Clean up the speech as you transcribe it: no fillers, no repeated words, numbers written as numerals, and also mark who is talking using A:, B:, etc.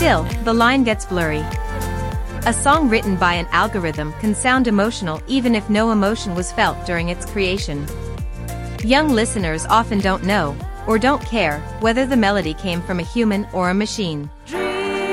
A: Still, the line gets blurry. A song written by an algorithm can sound emotional even if no emotion was felt during its creation. Young listeners often don't know, or don't care, whether the melody came from a human or a machine.